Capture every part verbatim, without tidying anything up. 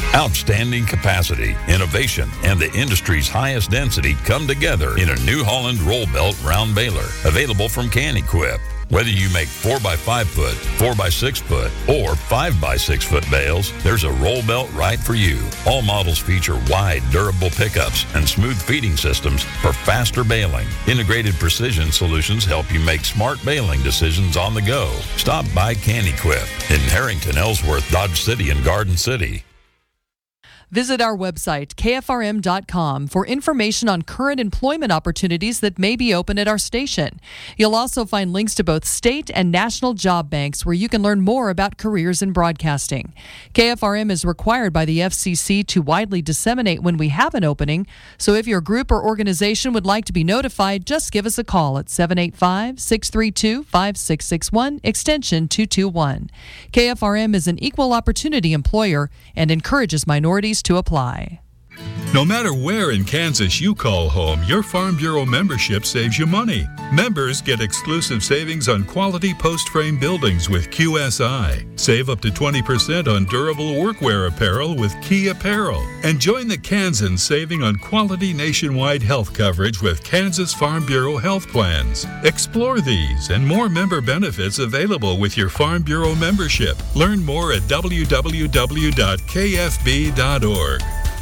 Outstanding capacity, innovation, and the industry's highest density come together in a New Holland roll belt round baler, available from Can-Equip. Whether you make four by five foot, four by six foot, or five by six foot bales, there's a roll belt right for you. All models feature wide, durable pickups and smooth feeding systems for faster baling. Integrated precision solutions help you make smart baling decisions on the go. Stop by Can-Equip in Harrington, Ellsworth, Dodge City, and Garden City. Visit our website, K F R M dot com, for information on current employment opportunities that may be open at our station. You'll also find links to both state and national job banks where you can learn more about careers in broadcasting. K F R M is required by the F C C to widely disseminate when we have an opening, so if your group or organization would like to be notified, just give us a call at seven eight five, six three two, five six six one, extension two two one. K F R M is an equal opportunity employer and encourages minorities to apply. No matter where in Kansas you call home, your Farm Bureau membership saves you money. Members get exclusive savings on quality post-frame buildings with Q S I. Save up to twenty percent on durable workwear apparel with Key Apparel. And join the Kansans saving on quality nationwide health coverage with Kansas Farm Bureau health plans. Explore these and more member benefits available with your Farm Bureau membership. Learn more at w w w dot k f b dot org.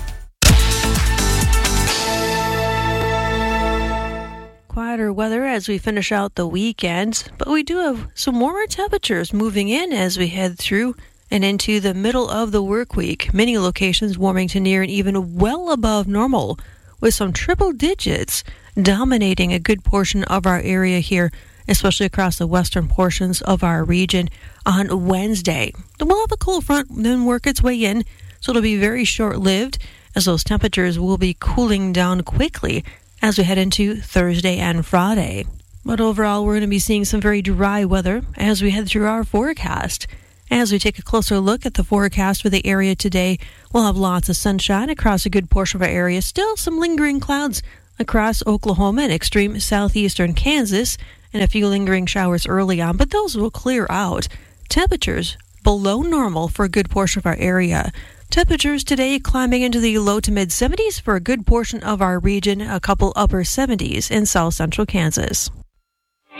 Quieter weather as we finish out the weekend, but we do have some warmer temperatures moving in as we head through and into the middle of the work week. Many locations warming to near and even well above normal, with some triple digits dominating a good portion of our area here, especially across the western portions of our region on Wednesday. We'll have a cold front then work its way in, so it'll be very short-lived as those temperatures will be cooling down quickly as we head into Thursday and Friday. But overall, we're going to be seeing some very dry weather as we head through our forecast. As we take a closer look at the forecast for the area today, we'll have lots of sunshine across a good portion of our area. Still some lingering clouds across Oklahoma and extreme southeastern Kansas, and a few lingering showers early on, but those will clear out. Temperatures below normal for a good portion of our area. Temperatures today climbing into the low to mid seventies for a good portion of our region, a couple upper seventies in south central Kansas.